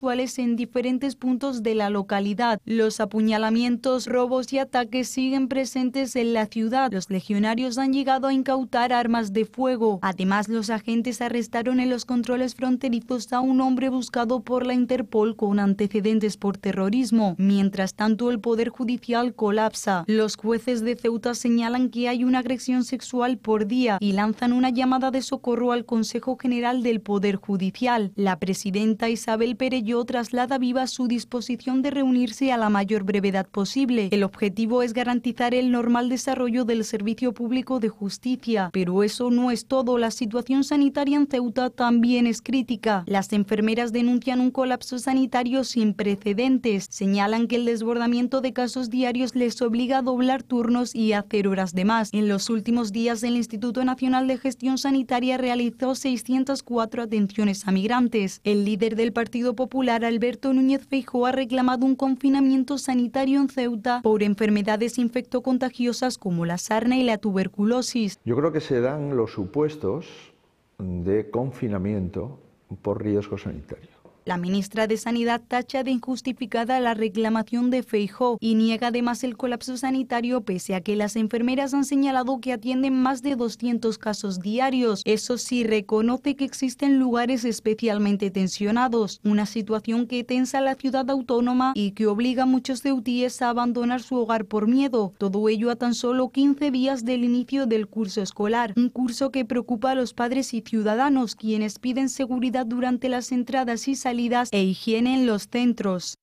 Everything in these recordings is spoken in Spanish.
en diferentes puntos de la localidad. Los apuñalamientos, robos y ataques siguen presentes en la ciudad. Los legionarios han llegado a incautar armas de fuego. Además, los agentes arrestaron en los controles fronterizos a un hombre buscado por la Interpol con antecedentes por terrorismo. Mientras tanto, el Poder Judicial colapsa. Los jueces de Ceuta señalan que hay una agresión sexual por día y lanzan una llamada de socorro al Consejo General del Poder Judicial. La presidenta Isabel Perelló traslada viva su disposición de reunirse a la mayor brevedad posible. El objetivo es garantizar el normal desarrollo del servicio público de justicia, pero eso no es todo. La situación sanitaria en Ceuta también es crítica. Las enfermeras denuncian un colapso sanitario sin precedentes. Señalan que el desbordamiento de casos diarios les obliga a doblar turnos y hacer horas de más. En los últimos días, el Instituto Nacional de Gestión Sanitaria realizó 604 atenciones a migrantes. El líder del Partido Popular, Alberto Núñez Feijóo, ha reclamado un confinamiento sanitario en Ceuta por enfermedades infectocontagiosas como la sarna y la tuberculosis. Yo creo que se dan los supuestos de confinamiento por riesgo sanitario. La ministra de Sanidad tacha de injustificada la reclamación de Feijóo y niega además el colapso sanitario, pese a que las enfermeras han señalado que atienden más de 200 casos diarios. Eso sí, reconoce que existen lugares especialmente tensionados, una situación que tensa la ciudad autónoma y que obliga a muchos ceutíes a abandonar su hogar por miedo. Todo ello a tan solo 15 días del inicio del curso escolar, un curso que preocupa a los padres y ciudadanos, quienes piden seguridad durante las entradas y salidas e higiene en los centros.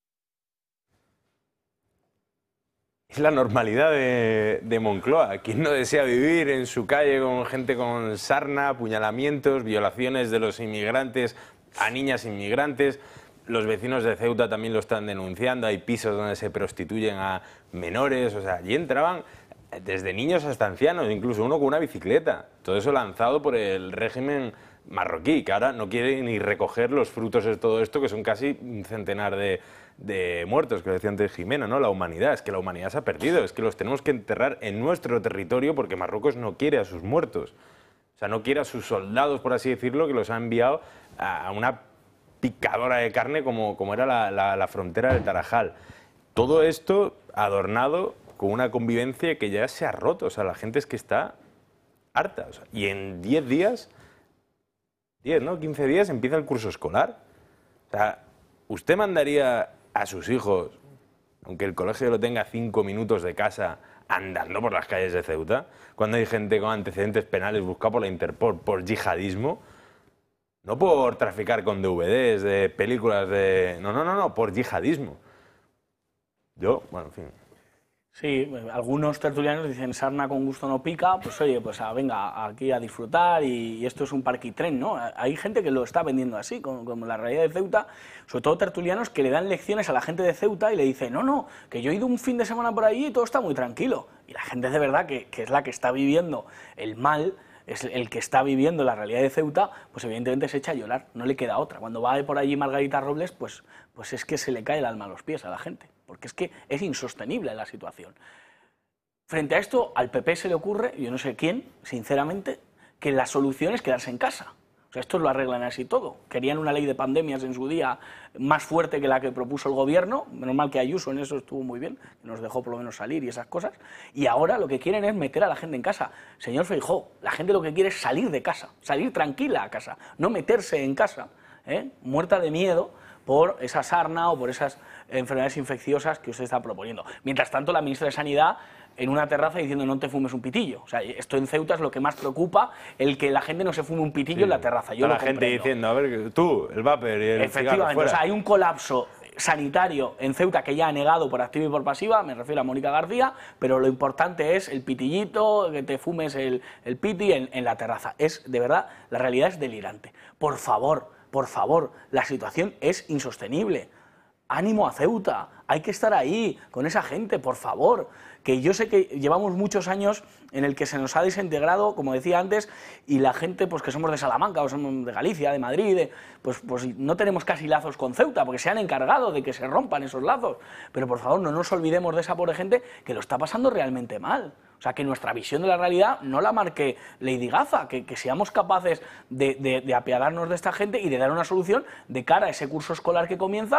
Es la normalidad de Moncloa. ¿Quién no desea vivir en su calle con gente con sarna, apuñalamientos, violaciones de los inmigrantes a niñas inmigrantes? Los vecinos de Ceuta también lo están denunciando. Hay pisos donde se prostituyen a menores. O sea, allí entraban desde niños hasta ancianos, incluso uno con una bicicleta. Todo eso lanzado por el régimen marroquí, que ahora no quiere ni recoger los frutos de todo esto, que son casi un centenar de muertos, que decía antes Jimena, ¿no? La humanidad, es que la humanidad se ha perdido, es que los tenemos que enterrar en nuestro territorio porque Marruecos no quiere a sus muertos. O sea, no quiere a sus soldados, por así decirlo, que los ha enviado a una picadora de carne como era la frontera del Tarajal. Todo esto adornado con una convivencia que ya se ha roto, o sea, la gente es que está harta. O sea, y en 10 días... 10, ¿no? 15 días empieza el curso escolar. O sea, ¿usted mandaría a sus hijos, aunque el colegio lo tenga 5 minutos de casa, andando por las calles de Ceuta, cuando hay gente con antecedentes penales buscada por la Interpol por yihadismo? No por traficar con DVDs de películas de... No, por yihadismo. Bueno, en fin... Sí, algunos tertulianos dicen sarna con gusto no pica, pues oye, pues venga aquí a disfrutar y esto es un parquitren, ¿no? Hay gente que lo está vendiendo así, como la realidad de Ceuta, sobre todo tertulianos que le dan lecciones a la gente de Ceuta y le dicen, no, que yo he ido un fin de semana por allí y todo está muy tranquilo. Y la gente de verdad que es la que está viviendo el mal, es el que está viviendo la realidad de Ceuta, pues evidentemente se echa a llorar, no le queda otra. Cuando va por allí Margarita Robles, pues es que se le cae el alma a los pies a la gente, porque es que es insostenible la situación. Frente a esto, al PP se le ocurre, yo no sé quién, sinceramente, que la solución es quedarse en casa. O sea, esto lo arreglan así todo. Querían una ley de pandemias en su día más fuerte que la que propuso el gobierno, menos mal que Ayuso en eso estuvo muy bien, que nos dejó por lo menos salir y esas cosas, y ahora lo que quieren es meter a la gente en casa. Señor Feijóo, la gente lo que quiere es salir de casa, salir tranquila a casa, no meterse en casa, muerta de miedo por esa sarna o por esas enfermedades infecciosas que usted está proponiendo. Mientras tanto, la ministra de Sanidad en una terraza diciendo no te fumes un pitillo. O sea, esto en Ceuta es lo que más preocupa, el que la gente no se fume un pitillo en la terraza. Yo la gente diciendo, a ver, tú, el vapor y el cigarro fuera. O sea, hay un colapso sanitario en Ceuta que ya ha negado por activa y por pasiva, me refiero a Mónica García, pero lo importante es el pitillito, que te fumes el piti en la terraza. De verdad, la realidad es delirante. Por favor, la situación es insostenible. ánimo a Ceuta, hay que estar ahí con esa gente, por favor. Que yo sé que llevamos muchos años en el que se nos ha desintegrado, como decía antes, y la gente, pues que somos de Salamanca, o somos de Galicia, de Madrid, pues no tenemos casi lazos con Ceuta, porque se han encargado de que se rompan esos lazos. Pero por favor, no nos olvidemos de esa pobre gente que lo está pasando realmente mal. O sea, que nuestra visión de la realidad no la marque Lady Gaza, que seamos capaces de apiadarnos de esta gente y de dar una solución de cara a ese curso escolar que comienza.